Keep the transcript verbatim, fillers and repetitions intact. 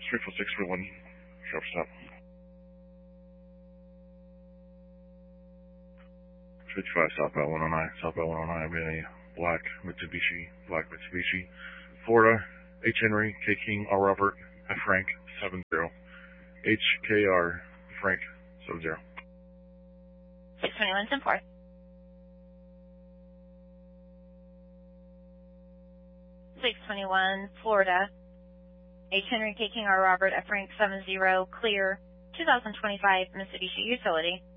three four six three one, sharp stop. fifty-five southbound one oh nine, southbound one oh nine, I'm in a black Mitsubishi, black Mitsubishi, Florida, H. Henry, K. King, R. Robert, F. Frank, seven zero, H. K. R. Frank, seven zero. six twenty-one, ten four. six twenty-one, Florida, H. Henry, K. King, R. Robert, F. Frank, seven zero, clear, two thousand twenty-five Mitsubishi Utility.